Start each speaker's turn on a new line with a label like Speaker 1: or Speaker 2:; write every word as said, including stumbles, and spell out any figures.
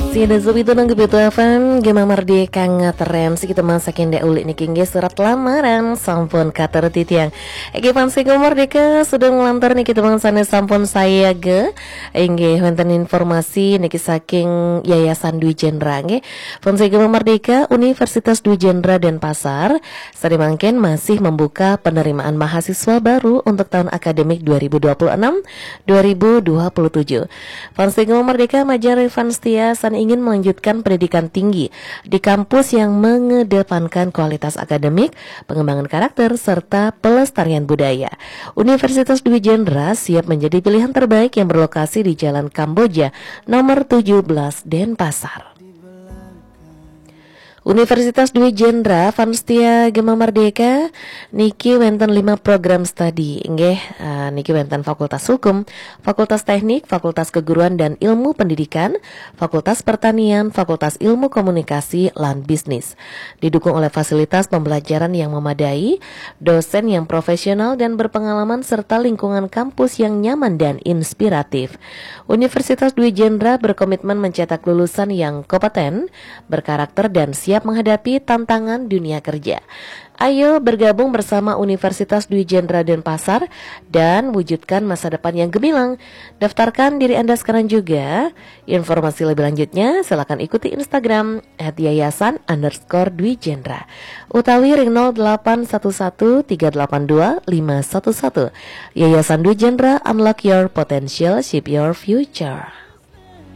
Speaker 1: Sida Zubitu nang Gebitu F M Gema Merdeka ngateren kita masakin dek ulik niki nge surat lamaran sampun kater titiang Ege pansi Gema Merdeka sudah ngelantar niki teman sana sampun saya ge Enge wonten informasi niki saking Yayasan Dwi Jendra nge Pansi Gema Merdeka Universitas Dwi Jendra Denpasar Sadimangken masih membuka penerimaan mahasiswa baru untuk tahun akademik dua ribu dua puluh enam dua ribu dua puluh tujuh. Pansi Gema Merdeka Majar Rifan Setia San ingin melanjutkan pendidikan tinggi di kampus yang mengedepankan kualitas akademik, pengembangan karakter, serta pelestarian budaya. Universitas Dwi Jendra siap menjadi pilihan terbaik yang berlokasi di Jalan Kamboja nomor tujuh belas Denpasar. Universitas Dwi Jendra Vanstia Gema Merdeka niki wenten lima program studi nggih uh, niki wenten Fakultas Hukum, Fakultas Teknik, Fakultas Keguruan dan Ilmu Pendidikan, Fakultas Pertanian, Fakultas Ilmu Komunikasi lan Bisnis. Didukung oleh fasilitas pembelajaran yang memadai, dosen yang profesional dan berpengalaman serta lingkungan kampus yang nyaman dan inspiratif. Universitas Dwi Jendra berkomitmen mencetak lulusan yang kompeten, berkarakter dan siap menghadapi tantangan dunia kerja. Ayo bergabung bersama Universitas Dwi Jendra Denpasar dan wujudkan masa depan yang gemilang. Daftarkan diri Anda sekarang juga. Informasi lebih lanjutnya silakan ikuti Instagram at yayasan underscore Dwi Jendra. Utawi ring nol delapan satu satu tiga delapan dua lima satu satu. Yayasan Dwi Jendra, unlock your potential, shape your future.